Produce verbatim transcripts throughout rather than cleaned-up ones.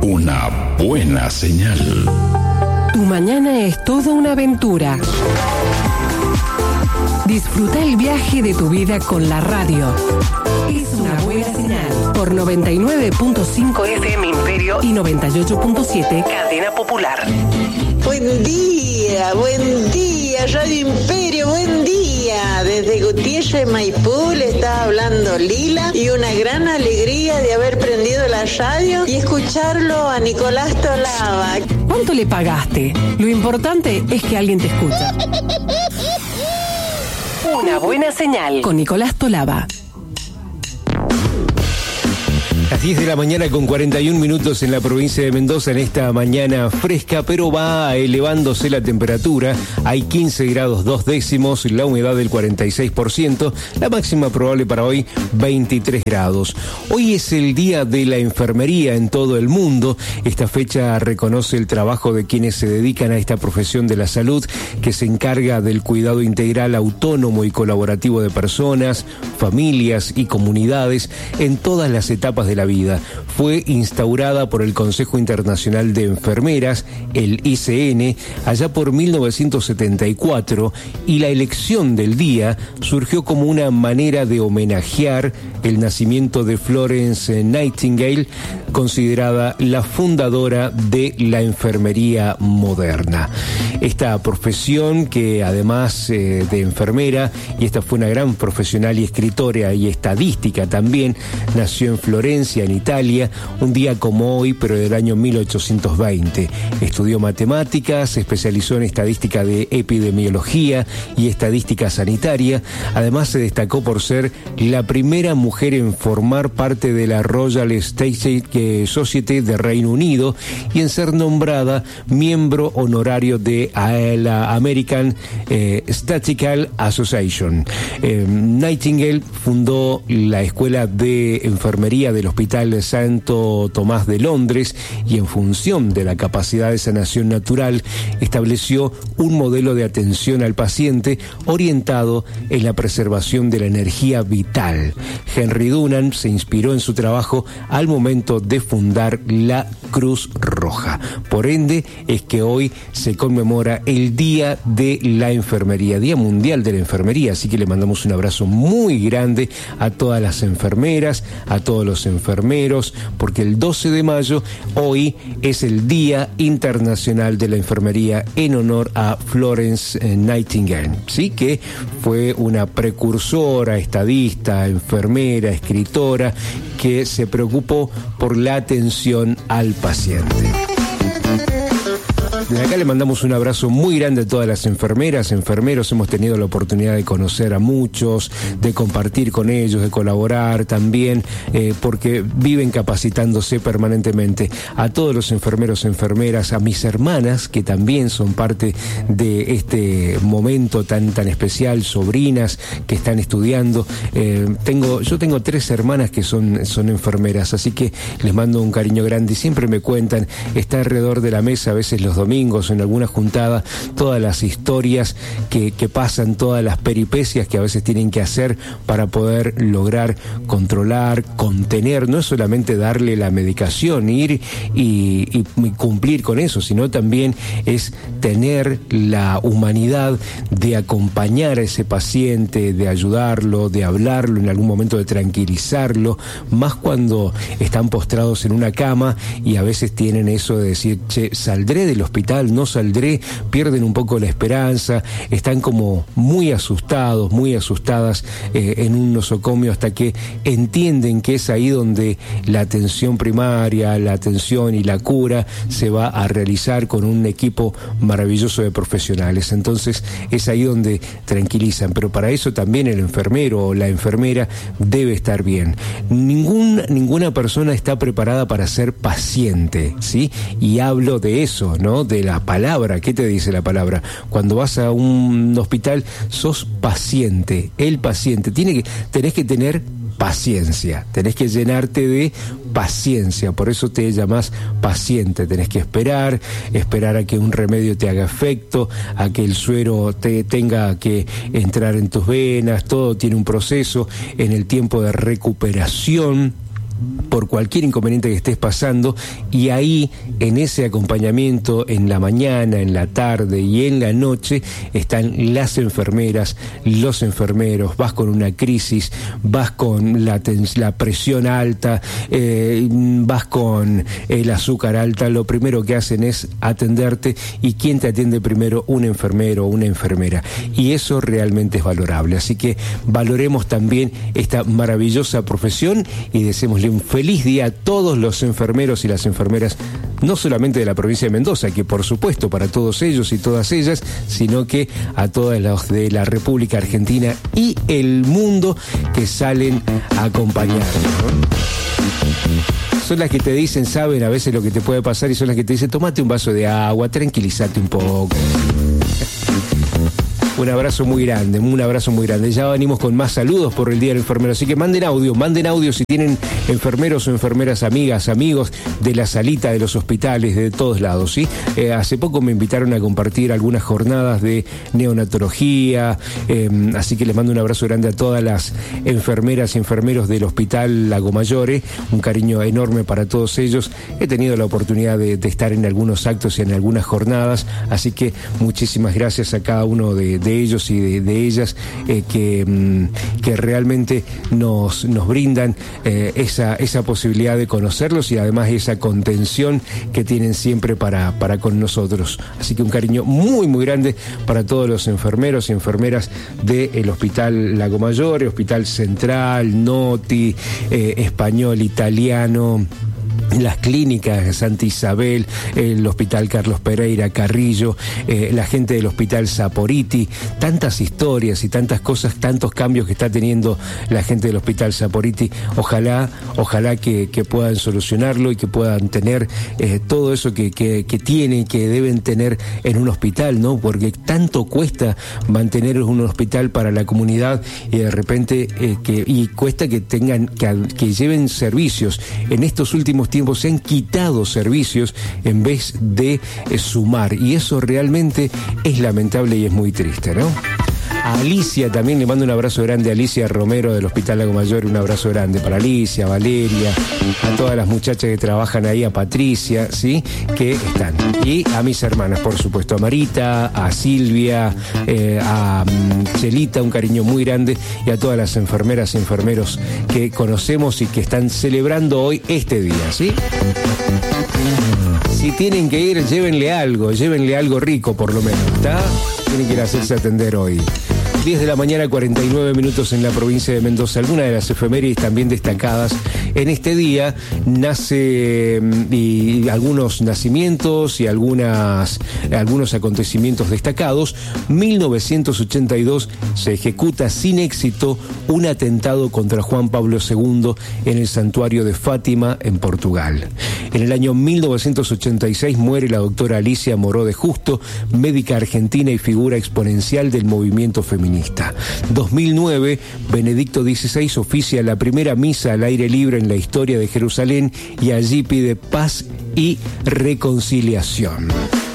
una buena señal. Tu mañana es toda una aventura. Disfruta el viaje de tu vida con la radio. Es una buena señal. Por noventa y nueve punto cinco F M Imperio y noventa y ocho punto siete Cadena Popular. Buen día, buen día, Radio Imperio, buen día. Desde Gutiérrez, Maipú, le está hablando Lila y una gran alegría de haber prendido la radio y escucharlo a Nicolás Tolaba. ¿Cuánto le pagaste? Lo importante es que alguien te escucha. Una buena señal con Nicolás Tolaba. Las diez de la mañana con cuarenta y un minutos en la provincia de Mendoza, en esta mañana fresca, pero va elevándose la temperatura. Hay quince grados dos décimos, la humedad del cuarenta y seis por ciento, la máxima probable para hoy veintitrés grados. Hoy es el Día de la Enfermería en todo el mundo. Esta fecha reconoce el trabajo de quienes se dedican a esta profesión de la salud, que se encarga del cuidado integral, autónomo y colaborativo de personas, familias y comunidades en todas las etapas de la vida. Fue instaurada por el Consejo Internacional de Enfermeras, el I C N, allá por mil novecientos setenta y cuatro, y la elección del día surgió como una manera de homenajear el nacimiento de Florence Nightingale, considerada la fundadora de la enfermería moderna. Esta profesión, que además eh, de enfermera, y esta fue una gran profesional y escritora y estadística también, nació en Florencia, en Italia, un día como hoy, pero del año mil ochocientos veinte. Estudió matemáticas, se especializó en estadística de epidemiología y estadística sanitaria. Además, se destacó por ser la primera mujer en formar parte de la Royal Statistical Society de Reino Unido y en ser nombrada miembro honorario de la American eh, Statistical Association. Eh, Nightingale fundó la Escuela de Enfermería del Hospital Santo Tomás de Londres y, en función de la capacidad de sanación natural, estableció un modelo de atención al paciente orientado en la preservación de la energía vital. Henry Dunant se inspiró en su trabajo al momento de fundar la Cruz Roja. Por ende, es que hoy se conmemora el Día de la Enfermería, Día Mundial de la Enfermería, así que le mandamos un abrazo muy grande a todas las enfermeras, a todos los enfermeros, porque el doce de mayo, hoy, es el Día Internacional de la Enfermería en honor a Florence Nightingale, ¿sí? Que fue una precursora, estadista, enfermera, escritora, que se preocupó por la atención al paciente. Desde acá le mandamos un abrazo muy grande a todas las enfermeras, enfermeros. Hemos tenido la oportunidad de conocer a muchos, de compartir con ellos, de colaborar también, eh, porque viven capacitándose permanentemente. A todos los enfermeros, enfermeras, a mis hermanas, que también son parte de este momento tan, tan especial, sobrinas que están estudiando. Eh, tengo, yo tengo tres hermanas que son, son enfermeras, así que les mando un cariño grande y siempre me cuentan, está alrededor de la mesa a veces los domingos, en alguna juntada, todas las historias que, que pasan, todas las peripecias que a veces tienen que hacer para poder lograr controlar, contener, no es solamente darle la medicación, ir y, y, y cumplir con eso, sino también es tener la humanidad de acompañar a ese paciente, de ayudarlo, de hablarlo, en algún momento de tranquilizarlo, más cuando están postrados en una cama y a veces tienen eso de decir, che, saldré del hospital, no saldré, pierden un poco la esperanza, están como muy asustados, muy asustadas eh, en un nosocomio, hasta que entienden que es ahí donde la atención primaria, la atención y la cura se va a realizar con un equipo maravilloso de profesionales. Entonces es ahí donde tranquilizan, pero para eso también el enfermero o la enfermera debe estar bien. Ningún, ninguna persona está preparada para ser paciente, ¿sí? Y hablo de eso, ¿no? De la palabra. ¿Qué te dice la palabra? Cuando vas a un hospital, sos paciente. El paciente. Tiene que, tenés que tener paciencia. Tenés que llenarte de paciencia. Por eso te llamás paciente. Tenés que esperar, esperar a que un remedio te haga efecto, a que el suero te tenga que entrar en tus venas. Todo tiene un proceso. En el tiempo de recuperación por cualquier inconveniente que estés pasando, y ahí, en ese acompañamiento, en la mañana, en la tarde y en la noche, están las enfermeras, los enfermeros. Vas con una crisis, vas con la, tens- la presión alta, eh, vas con el azúcar alta, lo primero que hacen es atenderte. ¿Y quién te atiende primero? Un enfermero o una enfermera, y eso realmente es valorable. Así que valoremos también esta maravillosa profesión y deseémosle un feliz día a todos los enfermeros y las enfermeras, no solamente de la provincia de Mendoza, que por supuesto para todos ellos y todas ellas, sino que a todos los de la República Argentina y el mundo que salen a acompañarnos, ¿no? Son las que te dicen, saben a veces lo que te puede pasar, y son las que te dicen, tómate un vaso de agua, tranquilízate un poco. Un abrazo muy grande, un abrazo muy grande. Ya venimos con más saludos por el Día del Enfermero, así que manden audio, manden audio si tienen enfermeros o enfermeras amigas, amigos de la salita de los hospitales, de todos lados, ¿sí? Eh, hace poco me invitaron a compartir algunas jornadas de neonatología, eh, así que les mando un abrazo grande a todas las enfermeras y enfermeros del Hospital Lago Mayore, un cariño enorme para todos ellos. He tenido la oportunidad de, de estar en algunos actos y en algunas jornadas, así que muchísimas gracias a cada uno de de ellos y de, de ellas eh, que, que realmente nos, nos brindan eh, esa, esa posibilidad de conocerlos y además esa contención que tienen siempre para, para con nosotros. Así que un cariño muy muy grande para todos los enfermeros y enfermeras del Hospital Lago Mayor, Hospital Central, Noti, eh, Español, Italiano, las clínicas de Santa Isabel, el Hospital Carlos Pereira, Carrillo, eh, la gente del Hospital Saporiti, tantas historias y tantas cosas, tantos cambios que está teniendo la gente del Hospital Saporiti. Ojalá, ojalá que, que puedan solucionarlo y que puedan tener eh, todo eso que, que, que tienen, que deben tener en un hospital, ¿no? Porque tanto cuesta mantener un hospital para la comunidad y de repente eh, que y cuesta que tengan que, que lleven servicios. En estos últimos tiempos se han quitado servicios en vez de eh, sumar, y eso realmente es lamentable y es muy triste, ¿no? A Alicia también le mando un abrazo grande, a Alicia Romero del Hospital Lago Mayor, un abrazo grande para Alicia, Valeria, a todas las muchachas que trabajan ahí, a Patricia, ¿sí? Que están. Y a mis hermanas, por supuesto, a Marita, a Silvia, eh, a um, Chelita, un cariño muy grande, y a todas las enfermeras y enfermeros que conocemos y que están celebrando hoy este día, ¿sí? Si tienen que ir, llévenle algo, llévenle algo rico por lo menos, ¿está? Tienen que ir a hacerse atender hoy. diez de la mañana, cuarenta y nueve minutos en la provincia de Mendoza. Algunas de las efemérides también destacadas en este día. Nace y algunos nacimientos y algunas, algunos acontecimientos destacados. mil novecientos ochenta y dos se ejecuta sin éxito un atentado contra Juan Pablo segundo en el santuario de Fátima, en Portugal. En el año mil novecientos ochenta y seis muere la doctora Alicia Moró de Justo, médica argentina y figura exponencial del movimiento feminista. dos mil nueve, Benedicto dieciséis oficia la primera misa al aire libre en la historia de Jerusalén y allí pide paz y reconciliación.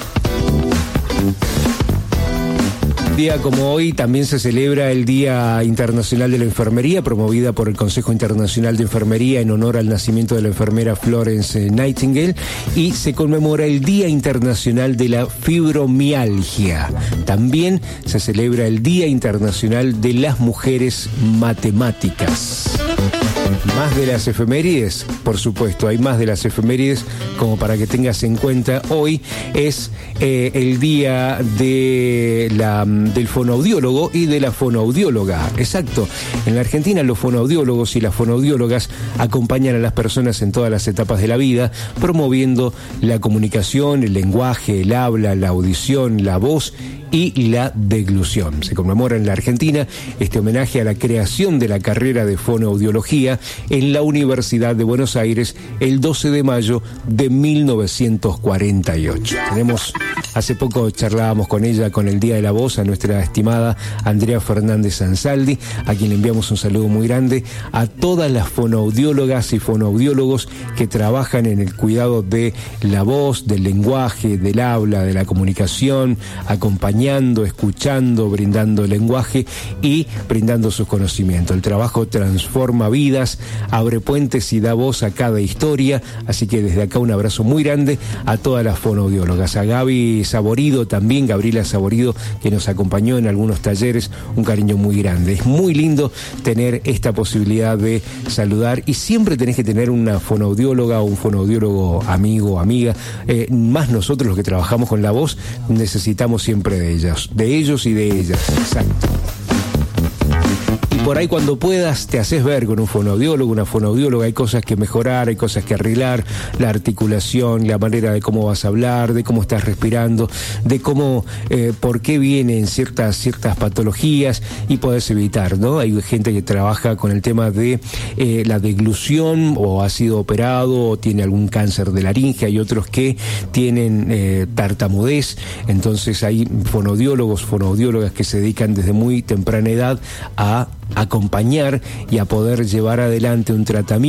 Día como hoy también se celebra el Día Internacional de la Enfermería, promovida por el Consejo Internacional de Enfermería en honor al nacimiento de la enfermera Florence Nightingale, y se conmemora el Día Internacional de la Fibromialgia. También se celebra el Día Internacional de las Mujeres Matemáticas. Más de las efemérides, por supuesto, hay más de las efemérides como para que tengas en cuenta. Hoy es eh, el día de la, del fonoaudiólogo y de la fonoaudióloga. Exacto. En la Argentina los fonoaudiólogos y las fonoaudiólogas acompañan a las personas en todas las etapas de la vida, promoviendo la comunicación, el lenguaje, el habla, la audición, la voz y la deglución. Se conmemora en la Argentina este homenaje a la creación de la carrera de fonoaudiología en la Universidad de Buenos Aires el doce de mayo de mil novecientos cuarenta y ocho. Tenemos, hace poco charlábamos con ella, con el Día de la Voz, a nuestra estimada Andrea Fernández Ansaldi, a quien le enviamos un saludo muy grande, a todas las fonoaudiólogas y fonoaudiólogos que trabajan en el cuidado de la voz, del lenguaje, del habla, de la comunicación, acompañando acompañando, escuchando, brindando lenguaje y brindando sus conocimientos. El trabajo transforma vidas, abre puentes y da voz a cada historia, así que desde acá un abrazo muy grande a todas las fonoaudiólogas, a Gaby Saborido también, Gabriela Saborido, que nos acompañó en algunos talleres, un cariño muy grande. Es muy lindo tener esta posibilidad de saludar y siempre tenés que tener una fonoaudióloga o un fonoaudiólogo amigo o amiga, eh, más nosotros los que trabajamos con la voz necesitamos siempre de ellos, de ellos y de ellas. Exacto. Por ahí cuando puedas te haces ver con un fonoaudiólogo, una fonoaudióloga, hay cosas que mejorar, hay cosas que arreglar, la articulación, la manera de cómo vas a hablar, de cómo estás respirando, de cómo, eh, por qué vienen ciertas, ciertas patologías y podés evitar, ¿no? Hay gente que trabaja con el tema de eh, la deglución o ha sido operado o tiene algún cáncer de laringe, hay otros que tienen eh, tartamudez, entonces hay fonoaudiólogos, fonoaudiólogas que se dedican desde muy temprana edad a acompañar y a poder llevar adelante un tratamiento